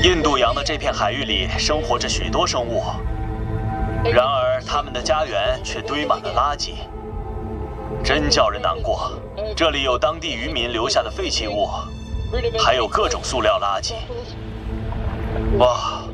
印度洋的这片海域里生活着许多生物，然而它们的家园却堆满了垃圾，真叫人难过。这里有当地渔民留下的废弃物，还有各种塑料垃圾。哇，